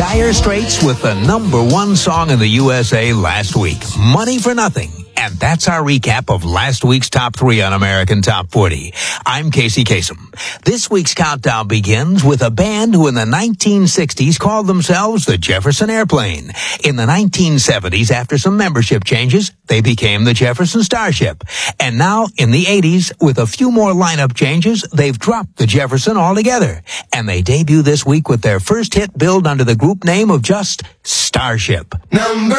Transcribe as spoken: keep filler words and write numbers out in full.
Dire Straits with the number one song in the U S A last week, Money for Nothing. And that's our recap of last week's top three on American Top forty. I'm Casey Kasem. This week's countdown begins with a band who in the nineteen sixties called themselves the Jefferson Airplane. In the nineteen seventies, after some membership changes, they became the Jefferson Starship. And now, in the eighties, with a few more lineup changes, they've dropped the Jefferson altogether. And they debut this week with their first hit billed under the group name of just Starship. Number